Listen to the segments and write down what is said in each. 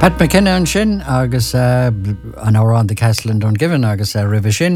Pat McKenna an sin agus an árán de Castle and Dungiven agus ribh sin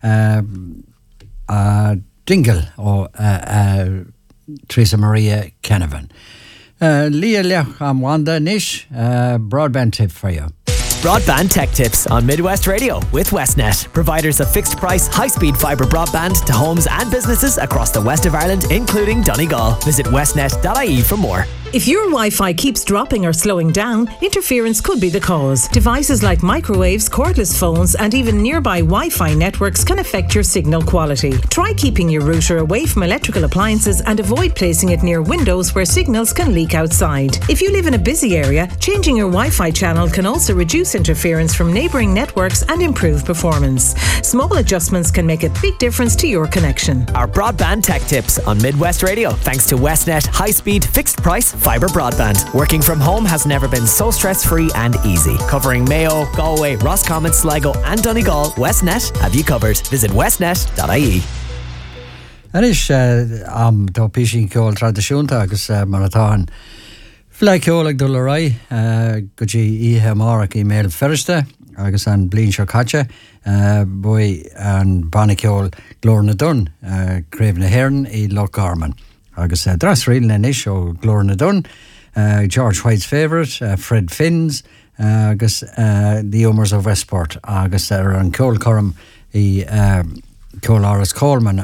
dingle ó Teresa Maria Canavan. Lia Lech am Wanda Nish broadband tip for you. Broadband Tech Tips on Midwest Radio with Westnet, providers of fixed price, high-speed fibre broadband to homes and businesses across the west of Ireland, including Donegal. Visit westnet.ie for more. If your Wi-Fi keeps dropping or slowing down, interference could be the cause. Devices like microwaves, cordless phones, and even nearby Wi-Fi networks can affect your signal quality. Try keeping your router away from electrical appliances and avoid placing it near windows where signals can leak outside. If you live in a busy area, changing your Wi-Fi channel can also reduce interference from neighbouring networks and improve performance. Small adjustments can make a big difference to your connection. Our Broadband Tech Tips on Midwest Radio, thanks to Westnet high-speed, fixed-price fibre broadband. Working from home has never been so stress-free and easy. Covering Mayo, Galway, Roscommon, Sligo and Donegal, Westnet have you covered. Visit westnet.ie. Anis am do písin ceol tradiisiúnta agus maratán fleiciolaigh do le raibh go dtí ihe marach í méil feriste agus an blin seo caite buí an banna ceol glór na dun Craobh na Héireann í Loch Garman. Agus dras riil na nish ó Glór na Dun, George White's favourite, Fred Finn's, agus the Omers of Westport, agus an ceol chorm í ceol Áras Coleman,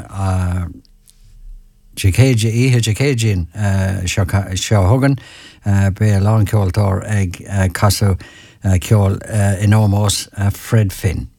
ihe Jacéidean seo thugan, be lán ceoltóir ag casú ceol in Ómós Fred Finn.